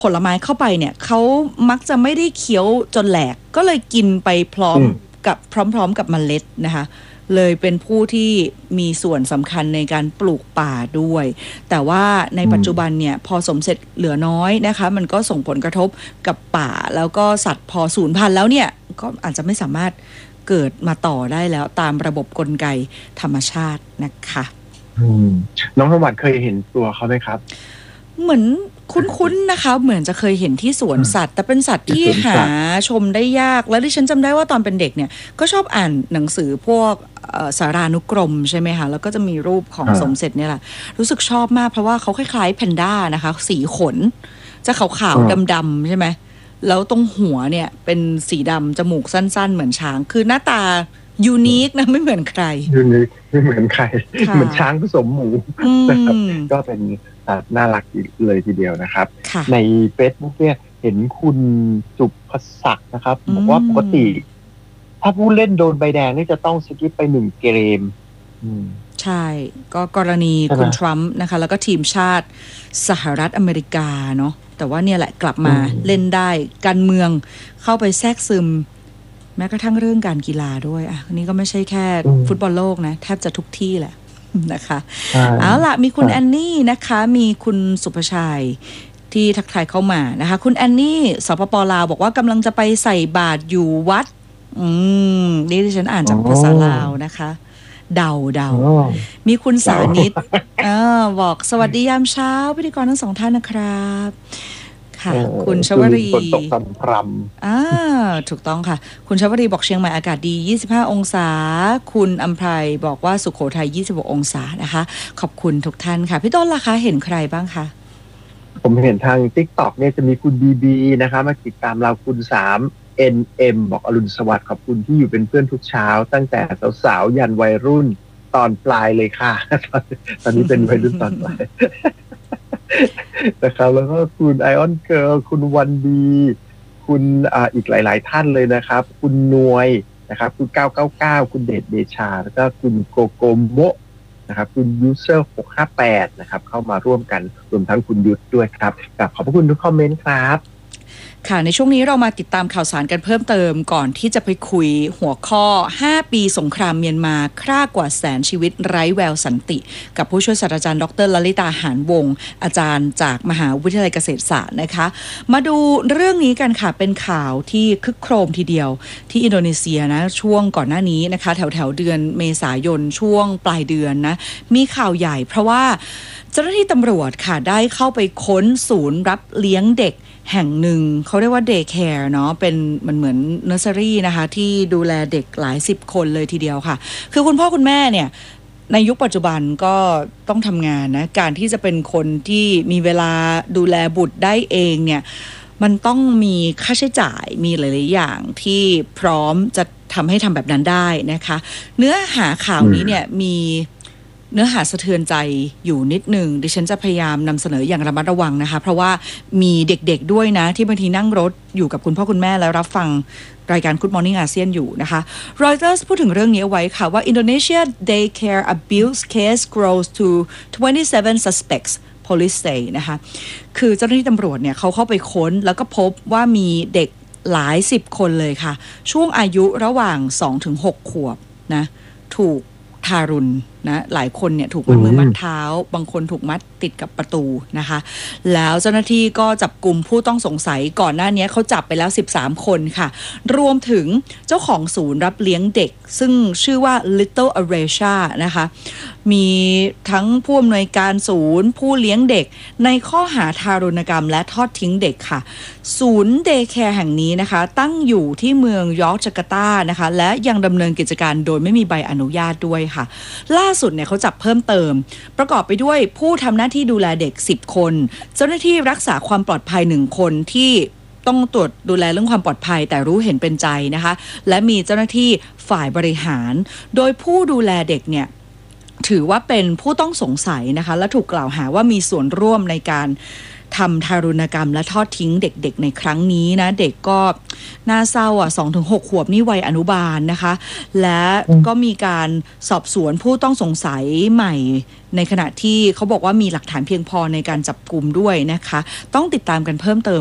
ผลไม้เข้าไปเนี่ยเขามักจะไม่ได้เคี้ยวจนแหลกก็เลยกินไปพร้อมกับเมล็ดนะคะเลยเป็นผู้ที่มีส่วนสำคัญในการปลูกป่าด้วยแต่ว่าในปัจจุบันเนี่ยพอสมเสร็จเหลือน้อยนะคะมันก็ส่งผลกระทบกับป่าแล้วก็สัตว์พอสูญพันธุ์แล้วเนี่ยก็อาจจะไม่สามารถเกิดมาต่อได้แล้วตามระบบกลไกธรรมชาตินะคะน้องสวัสดิ์เคยเห็นตัวเขาไหมครับเหมือนคุ้นๆนะคะเหมือนจะเคยเห็นที่สวนสัตว์แต่เป็นสัตว์ที่หาชมได้ยากและที่ฉันจำได้ว่าตอนเป็นเด็กเนี่ยก็ชอบอ่านหนังสือพวกสารานุกรมใช่ไหมคะแล้วก็จะมีรูปของสมเสร็จเนี่ยแหละรู้สึกชอบมากเพราะว่าเขาคล้ายๆแพนด้านะคะสีขนจะขาวๆดำๆใช่ไหมแล้วตรงหัวเนี่ยเป็นสีดำจมูกสั้นๆเหมือนช้างคือหน้าตายูนิคนะไม่เหมือนใครยูนิคไม่เหมือนใครเหมือนช้างผสมหมูนะครับก็เป็นน่ารักเลยทีเดียวนะครับใน Facebook เนี่ยเห็นคุณสุภศักดิ์นะครับบอกว่าปกติถ้าผู้เล่นโดนใบแดงนี่จะต้องสกิปไป1เกมใช่ก็กรณีคุณทรัมป์นะคะแล้วก็ทีมชาติสหรัฐอเมริกาเนาะแต่ว่าเนี่ยแหละกลับมาเล่นได้การเมืองเข้าไปแทรกซึมแม้กระทั่งเรื่องการกีฬาด้วยอ่ะนี่ก็ไม่ใช่แค่ฟุตบอลโลกนะแทบจะทุกที่แหละนะคะเอาล่ะมีคุณแอนนี่นะคะมีคุณสุภชัยที่ทักทายเข้ามานะคะคุณแอนนี่สปป.ลาวบอกว่ากำลังจะไปใส่บาตรอยู่วัดนี่ที่ฉันอ่านจากภาษาลาวนะคะเดามีคุณสานิตบอกสวัสดียามเช้าพิธีกรทั้งสองท่านนะครับค่ะคุณชวรีฝนตกพรำถูกต้องค่ะคุณชวรีบอกเชียงใหม่อากาศดี25องศาคุณอัมไพรบอกว่าสุโขทัย26องศานะคะขอบคุณทุกท่านค่ะพี่ต้นล่ะคะเห็นใครบ้างคะผมเห็นทาง TikTok เนี่ยจะมีคุณบีบีนะคะมาติดตามเราคุณ3NM บอกอรุณสวัสดิ์ขอบคุณที่อยู่เป็นเพื่อนทุกเช้าตั้งแต่สาวๆยันวัยรุ่นตอนปลายเลยค่ะตอนนี้เป็นวัยรุ่นตอนปลายนะครับแล้วก็คุณไอออนเกิร์ลคุณวันดีคุณอีกหลายๆท่านเลยนะครับคุณนวยนะครับคุณ999คุณเดชเดชาแล้วก็คุณโกโกโมะนะครับคุณยูเซอร์658นะครับเข้ามาร่วมกันรวมทั้งคุณยุทธด้วยครับขอบพระคุณทุกคอมเมนต์ครับค่ะในช่วงนี้เรามาติดตามข่าวสารกันเพิ่มเติมก่อนที่จะไปคุยหัวข้อ5ปีสงครามเมียนมาฆ่ากว่าแสนชีวิตไร้แววสันติกับผู้ช่วยศาสตราจารย์ดร.ลลิตาหานวงศ์อาจารย์จากมหาวิทยาลัยเกษตรศาสตร์นะคะมาดูเรื่องนี้กันค่ะเป็นข่าวที่คึกโครมทีเดียวที่อินโดนีเซียนะช่วงก่อนหน้านี้นะคะแถวเดือนเมษายนช่วงปลายเดือนนะมีข่าวใหญ่เพราะว่าเจ้าหน้าที่ตำรวจค่ะได้เข้าไปค้นศูนย์รับเลี้ยงเด็กแห่งหนึ่งเขาเรียกว่าเดย์แคร์เนาะเป็นเหมือนเนอร์เซอรี่นะคะที่ดูแลเด็กหลาย10คนเลยทีเดียวค่ะคือคุณพ่อคุณแม่เนี่ยในยุคปัจจุบันก็ต้องทำงานนะการที่จะเป็นคนที่มีเวลาดูแลบุตรได้เองเนี่ยมันต้องมีค่าใช้จ่ายมีหลายๆอย่างที่พร้อมจะทำให้ทำแบบนั้นได้นะคะเนื้อหาข่าวนี้เนี่ยมีเนื้อหาสะเทือนใจอยู่นิดหนึ่งดิฉันจะพยายามนำเสนออย่างระมัดระวังนะคะเพราะว่ามีเด็กๆด้วยนะที่บางทีนั่งรถอยู่กับคุณพ่อคุณแม่แล้วรับฟังรายการ Good Morning ASEAN อยู่นะคะ Reuters พูดถึงเรื่องนี้เอาไว้ค่ะว่า Indonesia daycare abuse case grows to 27 suspects police say นะคะคือเจ้าหน้าที่ตำรวจเนี่ยเขาเข้าไปค้นแล้วก็พบว่ามีเด็กหลาย10คนเลยค่ะช่วงอายุระหว่าง 2-6 ขวบนะถูกทารุณนะหลายคนเนี่ยถูกมัดมือมัดเท้าบางคนถูกมัดติดกับประตูนะคะแล้วเจ้าหน้าที่ก็จับกลุ่มผู้ต้องสงสัยก่อนหน้านี้เขาจับไปแล้ว13คนค่ะรวมถึงเจ้าของศูนย์รับเลี้ยงเด็กซึ่งชื่อว่า Little Aresia นะคะมีทั้งผู้อำนวยการศูนย์ผู้เลี้ยงเด็กในข้อหาทารุณกรรมและทอดทิ้งเด็กค่ะศูนย์เดย์แคร์แห่งนี้นะคะตั้งอยู่ที่เมืองยอร์กจาการ์ตานะคะและยังดำเนินกิจการโดยไม่มีใบอนุญาตด้วยค่ะล่าสุดเนี่ยเขาจับเพิ่มเติมประกอบไปด้วยผู้ทำหน้าที่ดูแลเด็ก10คนเจ้าหน้าที่รักษาความปลอดภัย1คนที่ต้องตรวจดูแลเรื่องความปลอดภัยแต่รู้เห็นเป็นใจนะคะและมีเจ้าหน้าที่ฝ่ายบริหารโดยผู้ดูแลเด็กเนี่ยถือว่าเป็นผู้ต้องสงสัยนะคะและถูกกล่าวหาว่ามีส่วนร่วมในการทำทารุณกรรมและทอดทิ้งเด็กๆในครั้งนี้นะเด็กก็น่าเศร้าอ่ะ 2-6 ขวบนี่วัยอนุบาลนะคะและก็มีการสอบสวนผู้ต้องสงสัยใหม่ในขณะที่เขาบอกว่ามีหลักฐานเพียงพอในการจับกุมด้วยนะคะต้องติดตามกันเพิ่มเติม